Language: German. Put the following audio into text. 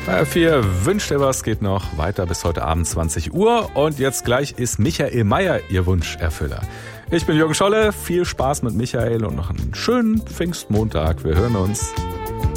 Für Wünscht ihr was geht noch weiter bis heute Abend 20 Uhr. Und jetzt gleich ist Michael Mayer Ihr Wunscherfüller. Ich bin Jürgen Scholle. Viel Spaß mit Michael und noch einen schönen Pfingstmontag. Wir hören uns.